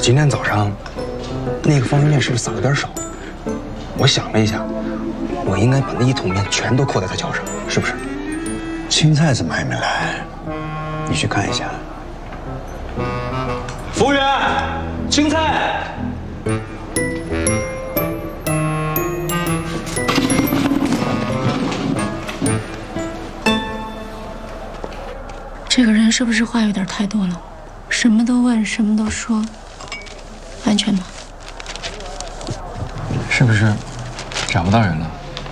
今天早上那个方便面是不是撒了点少？我想了一下，我应该把那一桶面全都扣在他脚上，是不是？ 青菜怎么还没来？你去看一下。 服务员，青菜。 这个人是不是话有点太多了？什么都问，什么都说，安全吗？ 是不是找不到人了？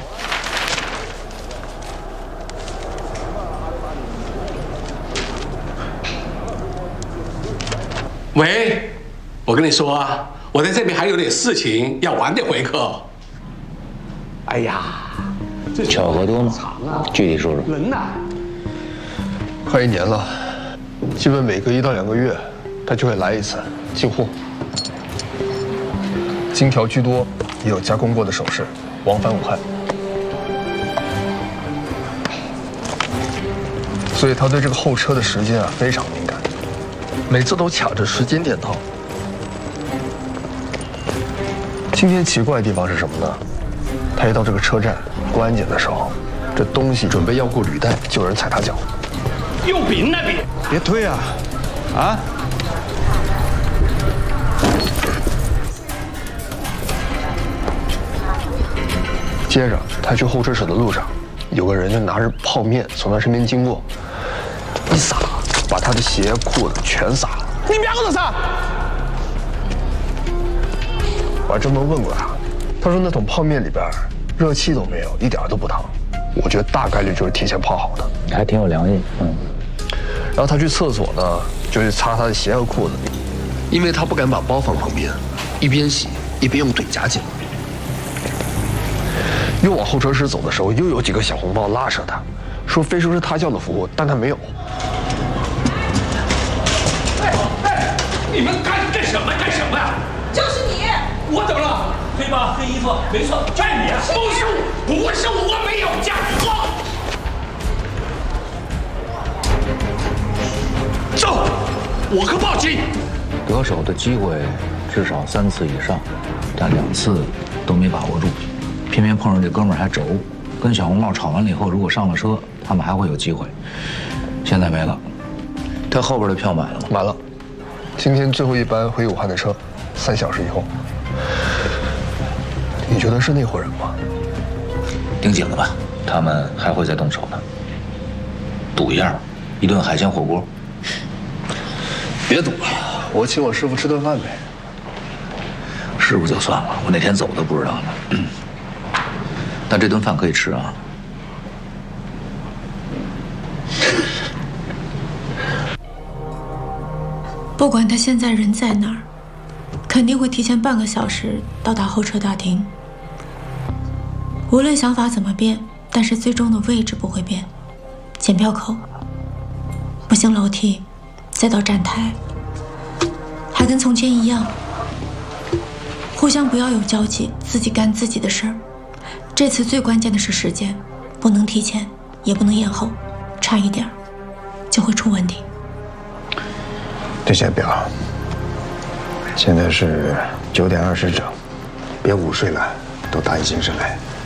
喂，我跟你说啊，我在这边还有点事情，要晚点回客。哎呀， 巧合多吗？具体说说。 人呐， 快1年了，基本每隔1到2个月，他就会来一次进货。金条居多，也有加工过的首饰，往返无害。所以他对这个候车的时间啊非常敏感，每次都卡着时间点到。今天奇怪的地方是什么呢？他一到这个车站过安检的时候，这东西准备要过履带，就有人踩他脚。 右边那边， 别推啊！啊！ 接着他去候车室的路上，有个人就拿着泡面从他身边经过，一撒，把他的鞋裤子全撒了。你别给我撒！我还专门问过他，他说那桶泡面里边热气都没有，一点都不烫。我觉得大概率就是提前泡好的， 还挺有良心。 然后他去厕所呢，就去擦他的鞋和裤子，因为他不敢把包放旁边，一边洗一边用腿夹紧。又往候车室走的时候，又有几个小红帽拉扯他，说非说是他叫的服务，但他没有。 哎，你们干什么呀？ 就是你！ 我怎么了？ 黑帮黑衣服，没错，就是你啊！ 不是我没有加我。走，我可报警。 得手的机会至少3次以上，但2次都没把握住，偏偏碰上这哥们儿还轴，跟小红帽吵完了以后，如果上了车，他们还会有机会。现在没了。他后边的票买了吗？ 买了，今天最后一班回武汉的车，3小时以后。你觉得是那伙人吗？ 盯紧了吧，他们还会再动手呢。赌一下，一顿海鲜火锅。 别赌了，我请我师傅吃顿饭呗。 师傅就算了，我哪天走都不知道呢。但这顿饭可以吃啊。 不管他现在人在哪儿，肯定会提前半个小时到达候车大厅。无论想法怎么变，但是最终的位置不会变。检票口，步行楼梯，再到站台，还跟从前一样，互相不要有交集，自己干自己的事儿。这次最关键的是时间，不能提前，也不能延后，差一点就会出问题。 这些表，现在是9点20整，别午睡了，都打起精神来。